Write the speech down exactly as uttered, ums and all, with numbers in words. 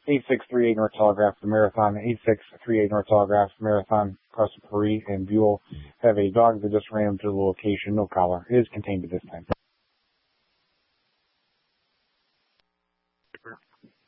eight six three eight North Telegraph, the Marathon, eight six three eight North Telegraph, Marathon, Crossing Paris, and Buell have a dog that just ran to the location, no collar. It is contained at this time.